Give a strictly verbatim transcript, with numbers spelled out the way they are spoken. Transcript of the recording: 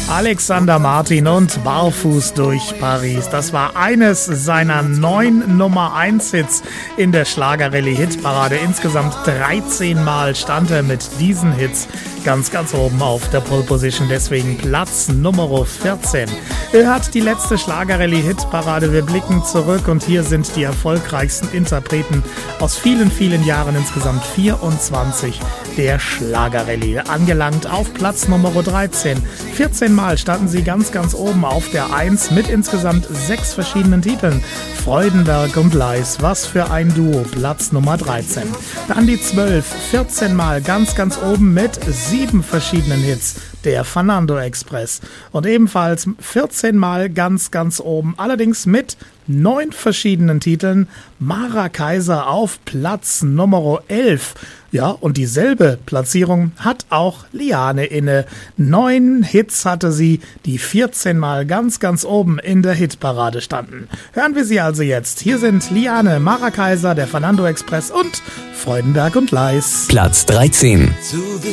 Alexander Martin und Barfuß durch Paris. Das war eines seiner neun Nummer eins Hits in der Schlagerrallye-Hitparade. Insgesamt dreizehn Mal stand er mit diesen Hits ganz, ganz oben auf der Pole Position. Deswegen Platz Nummer vierzehn. Er hat die letzte Schlagerrallye-Hitparade. Wir blicken zurück und hier sind die erfolgreichsten Interpreten aus vielen, vielen Jahren. Insgesamt vierundzwanzig der Schlagerrallye. Angelangt auf Platz Nummer dreizehn. vierzehn Mal standen sie ganz, ganz oben auf der eins mit insgesamt sechs verschiedenen Titeln. Freudenberg und Leis, was für ein Duo, Platz Nummer dreizehn. Dann die zwölf, vierzehn Mal ganz, ganz oben mit sieben verschiedenen Hits. Der Fernando Express. Und ebenfalls vierzehn Mal ganz, ganz oben, allerdings mit neun verschiedenen Titeln. Mara Kaiser auf Platz Nummer elf. Ja, und dieselbe Platzierung hat auch Liane inne. Neun Hits hatte sie, die vierzehn Mal ganz, ganz oben in der Hitparade standen. Hören wir sie also jetzt. Hier sind Liane, Mara Kaiser, der Fernando Express und Freudenberg und Leis. Platz dreizehn. Zu